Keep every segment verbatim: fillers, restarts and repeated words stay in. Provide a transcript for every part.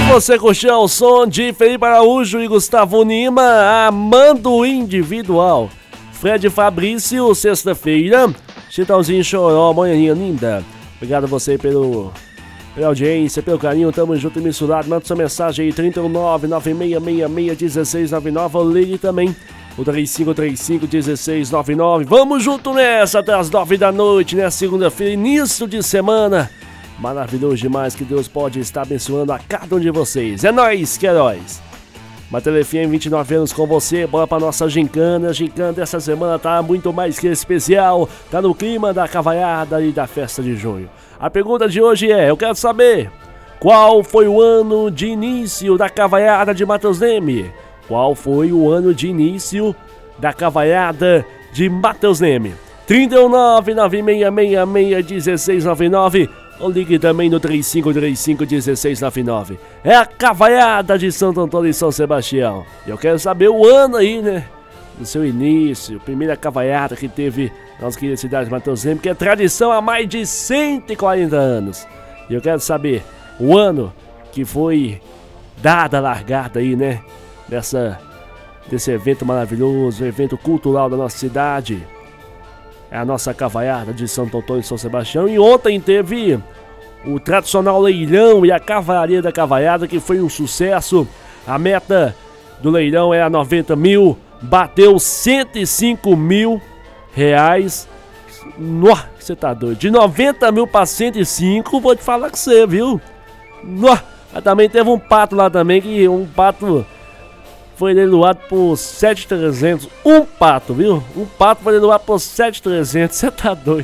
Você curtiu o som de Felipe Araújo e Gustavo Lima, Amando Individual. Fred Fabrício, sexta-feira. Chitãozinho Choró, manhãinha linda. Obrigado a você pelo, pela audiência, pelo carinho. Tamo junto e misturado. Manda sua mensagem aí, trinta e nove, nove seis seis seis, um seis nove nove. Ou ligue também, o três cinco três cinco, um seis nove nove. Vamos junto nessa, até as nove da noite, né? Segunda-feira, início de semana. Maravilhoso demais, que Deus pode estar abençoando a cada um de vocês. É nóis, que é nóis. Matéria F M, vinte e nove anos com você, bora pra nossa gincana. A gincana dessa semana tá muito mais que especial, tá no clima da cavaiada e da festa de junho. A pergunta de hoje é, eu quero saber, qual foi o ano de início da cavaiada de Matheus Leme? Qual foi o ano de início da cavaiada de Matheus Leme? trinta e nove, nove seis seis seis, um seis nove nove. Ou ligue também no três cinco três cinco, um seis nove nove. É a cavaiada de Santo Antônio e São Sebastião. E eu quero saber o ano aí, né? Do seu início, primeira cavaiada que teve na nossa querida cidade de Matheus Leme, que é tradição há mais de cento e quarenta anos. E eu quero saber o ano que foi dada a largada aí, né? Dessa, desse evento maravilhoso, evento cultural da nossa cidade. É a nossa cavaiada de Santo Antônio e São Sebastião. E ontem teve o tradicional leilão e a cavalaria da cavaiada, que foi um sucesso. A meta do leilão era noventa mil, bateu cento e cinco mil reais. Nossa, você tá doido. De noventa mil para cento e cinco, vou te falar com você, viu? Nossa, também teve um pato lá também, que um pato... foi leiloado por sete mil e trezentos. Um pato, viu? Um pato foi leiloado por sete mil e trezentos. Você tá doido?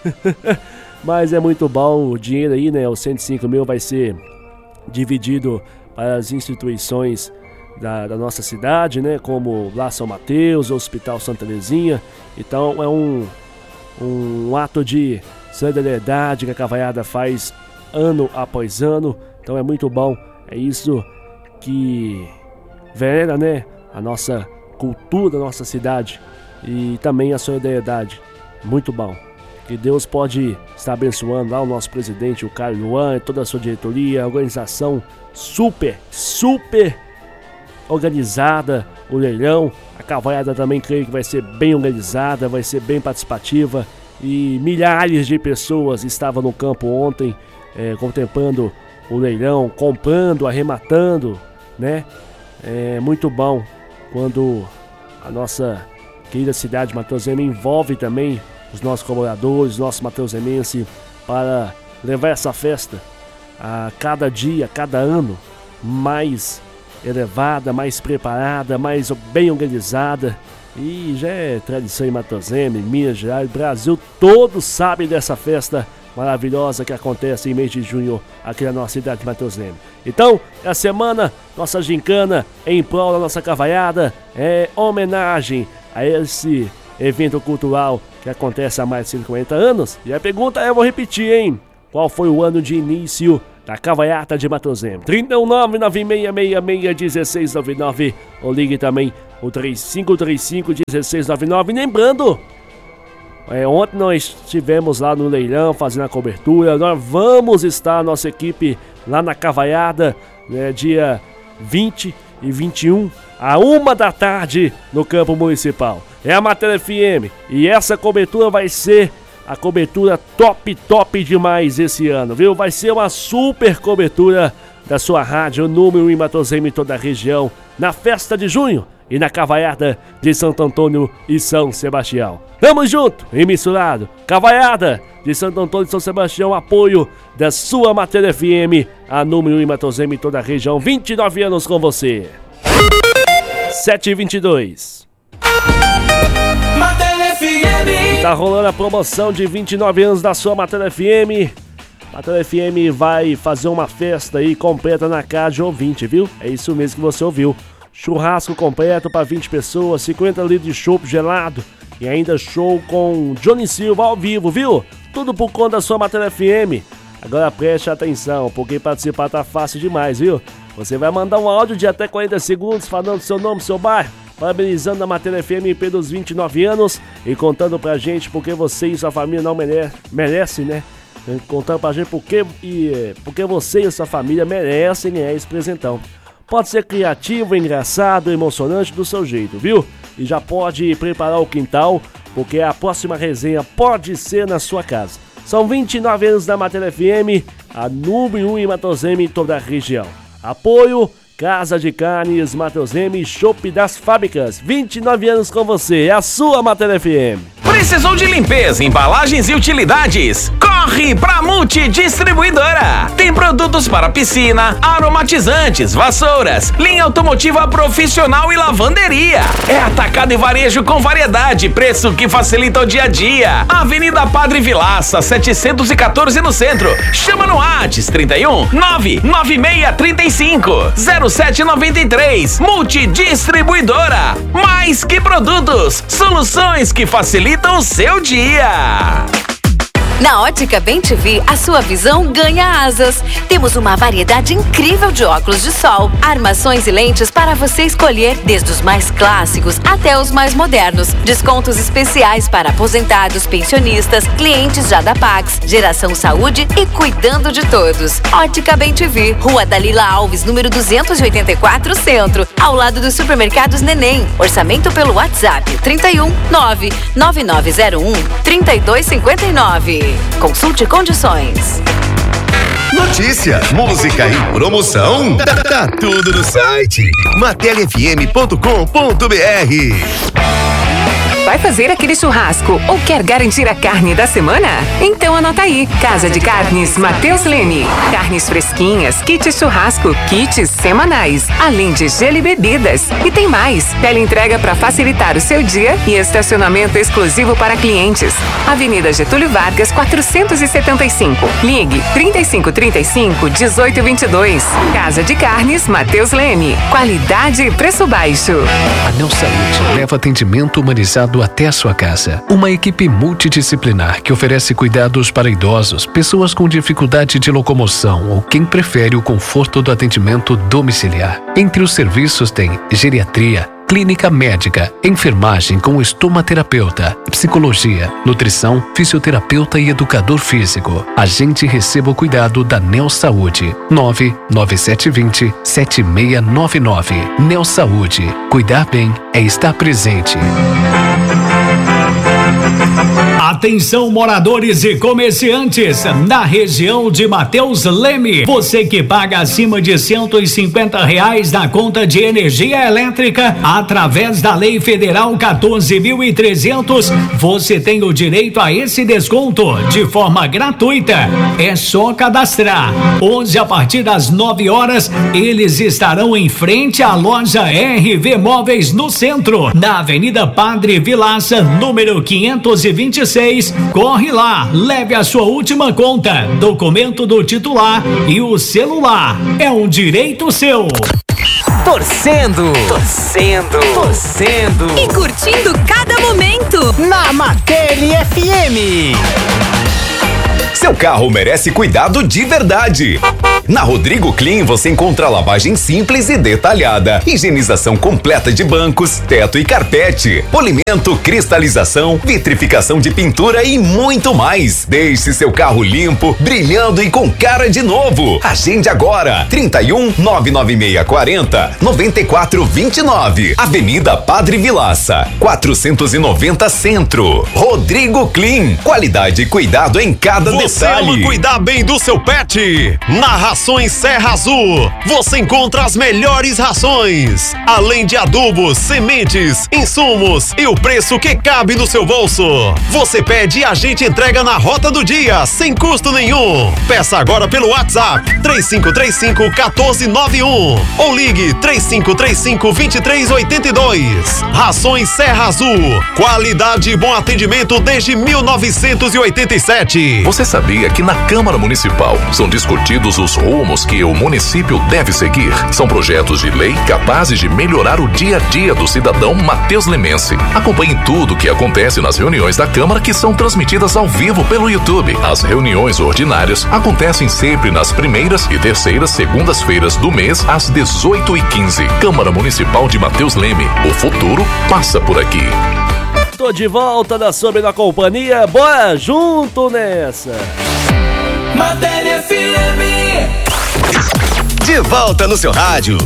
Mas é muito bom o dinheiro aí, né? Os cento e cinco mil vai ser dividido para as instituições da, da nossa cidade, né? Como lá São Mateus, o Hospital Santa Terezinha. Então é um, um ato de solidariedade que a cavaiada faz ano após ano. Então é muito bom. É isso que... venera, né, a nossa cultura da nossa cidade e também a solidariedade. Muito bom. Que Deus pode estar abençoando lá o nosso presidente, o Caio Luan, e toda a sua diretoria, a organização super, super organizada, o leilão. A cavaiada também creio que vai ser bem organizada, vai ser bem participativa. E milhares de pessoas estavam no campo ontem, é, contemplando o leilão, comprando, arrematando, né? É muito bom quando a nossa querida cidade de Matheus Leme envolve também os nossos colaboradores, os nossos mateusemenses, para levar essa festa a cada dia, a cada ano, mais elevada, mais preparada, mais bem organizada. E já é tradição em Matheus Leme, Minas Gerais, Brasil todo sabe dessa festa maravilhosa que acontece em mês de junho aqui na nossa cidade de Matheus Leme. Então, essa semana, nossa gincana em prol da nossa cavaiada é homenagem a esse evento cultural que acontece há mais de cinquenta anos. E a pergunta eu vou repetir, hein? Qual foi o ano de início da cavaiada de Matheus Leme? trinta e nove, nove seis seis seis, um seis nove nove. Ou ligue também o três cinco três cinco, um seis nove nove. Lembrando, É, ontem nós estivemos lá no leilão fazendo a cobertura. Nós vamos estar, nossa equipe, lá na cavaiada, né, dia vinte e vinte e um, a uma da tarde, no campo municipal. É a Matéria F M e essa cobertura vai ser a cobertura top, top demais esse ano, viu? Vai ser uma super cobertura da sua rádio, número em Matheus Leme e toda a região, na festa de junho e na cavaiada de Santo Antônio e São Sebastião. Tamo junto e misturado. Cavaiada de Santo Antônio e São Sebastião, apoio da sua Matéria F M, a número em Matheus Leme e toda a região. vinte e nove anos com você. sete e vinte e dois. Matéria F M. Tá rolando a promoção de vinte e nove anos da sua Matéria F M. Matéria F M vai fazer uma festa aí completa na casa de ouvinte, viu? É isso mesmo que você ouviu. Churrasco completo para vinte pessoas, cinquenta litros de chopp gelado e ainda show com Johnny Silva ao vivo, viu? Tudo por conta da sua Matéria F M. Agora preste atenção, porque participar tá fácil demais, viu? Você vai mandar um áudio de até quarenta segundos falando seu nome, seu bairro, parabenizando a Matéria F M pelos vinte e nove anos e contando pra gente porque você e sua família não merece, merece, né? contando pra gente porque, e, porque você e sua família merecem ganhar esse presentão. Pode ser criativo, engraçado, emocionante do seu jeito, viu? E já pode preparar o quintal, porque a próxima resenha pode ser na sua casa. São vinte e nove anos da Matéria F M, a número um em Matheus Leme e toda a região. Apoio Casa de Carnes, Matheus Leme e Chopp das Fábricas. vinte e nove anos com você, é a sua Matéria F M. Precisou de limpeza, embalagens e utilidades? Corre pra Multidistribuidora! Tem produtos para piscina, aromatizantes, vassouras, linha automotiva profissional e lavanderia. É atacado e varejo com variedade, preço que facilita o dia a dia. Avenida Padre Vilaça, setecentos e quatorze no centro. Chama no WhatsApp trinta e um, nove nove seis três cinco, zero sete nove três. Multidistribuidora. Mais que produtos, soluções que facilitam o seu dia. Na Ótica Bem T V, a sua visão ganha asas. Temos uma variedade incrível de óculos de sol, armações e lentes para você escolher, desde os mais clássicos até os mais modernos. Descontos especiais para aposentados, pensionistas, clientes já da Pax, Geração Saúde e cuidando de todos. Ótica Bem T V, Rua Dalila Alves, número duzentos e oitenta e quatro, Centro, ao lado dos supermercados Neném. Orçamento pelo WhatsApp trinta e um, nove nove nove zero um, trinta e dois cinquenta e nove. Consulte condições. Notícia, música e promoção, tá, tá tudo no site matéria f m ponto com ponto b r. Vai fazer aquele churrasco ou quer garantir a carne da semana? Então anota aí, Casa de Carnes Matheus Leme. Carnes fresquinhas, kits churrasco, kits semanais, além de gelo e bebidas. E tem mais, teleentrega para facilitar o seu dia e estacionamento exclusivo para clientes. Avenida Getúlio Vargas, quatrocentos e setenta e cinco. Ligue trinta e cinco, trinta e cinco, dezoito, vinte e dois. Casa de Carnes Matheus Leme. Qualidade e preço baixo. A Neo Saúde leva atendimento humanizado até a sua casa. Uma equipe multidisciplinar que oferece cuidados para idosos, pessoas com dificuldade de locomoção ou quem prefere o conforto do atendimento domiciliar. Entre os serviços tem geriatria, clínica médica, enfermagem com estomaterapeuta, psicologia, nutrição, fisioterapeuta e educador físico. Agende e receba o cuidado da Neo Saúde. nove nove sete dois zero, sete seis nove nove. Neo Saúde. Cuidar bem é estar presente. Atenção, moradores e comerciantes na região de Matheus Leme. Você que paga acima de cento e cinquenta reais na conta de energia elétrica através da Lei Federal quatorze mil e trezentos, você tem o direito a esse desconto de forma gratuita. É só cadastrar. Hoje, a partir das nove horas, eles estarão em frente à loja R V Móveis no centro, na Avenida Padre Vilaça, número quinhentos e vinte e seis. Corre lá, leve a sua última conta, documento do titular e o celular. É um direito seu. Torcendo, torcendo, torcendo E curtindo cada momento na Matéria F M. Seu carro merece cuidado de verdade. Na Rodrigo Clean você encontra lavagem simples e detalhada, higienização completa de bancos, teto e carpete, polimento, cristalização, vitrificação de pintura e muito mais. Deixe seu carro limpo, brilhando e com cara de novo. Agende agora, trinta e um, nove nove seis quatro zero, nove quatro dois nove, Avenida Padre Vilaça, quatrocentos e noventa Centro. Rodrigo Clean, qualidade e cuidado em cada Você detalhe. ama cuidar bem do seu pet? Na Rações Serra Azul, você encontra as melhores rações, além de adubos, sementes, insumos e o preço que cabe no seu bolso. Você pede e a gente entrega na rota do dia, sem custo nenhum. Peça agora pelo WhatsApp três cinco três cinco, um quatro nove um ou ligue três cinco três cinco, dois três oito dois. Rações Serra Azul, qualidade e bom atendimento desde mil novecentos e oitenta e sete. Você sabia que na Câmara Municipal são discutidos os rumos que o município deve seguir? São projetos de lei capazes de melhorar o dia a dia do cidadão Matheus Lemense. Acompanhe tudo o que acontece nas reuniões da Câmara, que são transmitidas ao vivo pelo YouTube. As reuniões ordinárias acontecem sempre nas primeiras e terceiras segundas-feiras do mês, às dezoito e quinze. Câmara Municipal de Matheus Leme. O futuro passa por aqui. Tô de volta da Sobre da Companhia. Bora junto nessa! Martelli F M. De volta no seu rádio.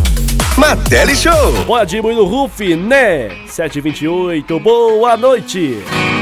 Martelli Show. Pode ir no Ruf, né? sete e vinte e oito, boa noite.